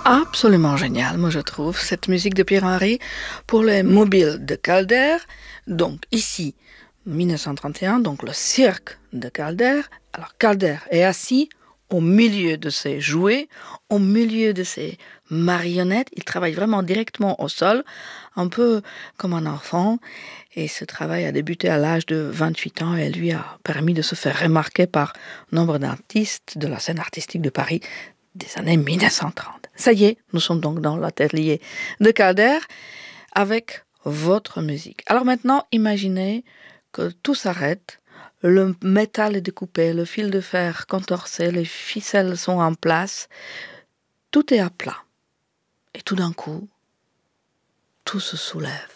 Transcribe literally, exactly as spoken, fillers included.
absolument génial, moi je trouve, cette musique de Pierre Henry pour les mobiles de Calder. Donc ici, mille neuf cent trente et un, donc le cirque de Calder. Alors Calder est assis au milieu de ses jouets, au milieu de ses marionnettes. Il travaille vraiment directement au sol, un peu comme un enfant. Et ce travail a débuté à l'âge de vingt-huit ans et lui a permis de se faire remarquer par nombre d'artistes de la scène artistique de Paris des années mille neuf cent trente. Ça y est, nous sommes donc dans l'atelier de Calder avec votre musique. Alors maintenant, imaginez que tout s'arrête, le métal est découpé, le fil de fer contorsé, les ficelles sont en place, tout est à plat. Et tout d'un coup, tout se soulève.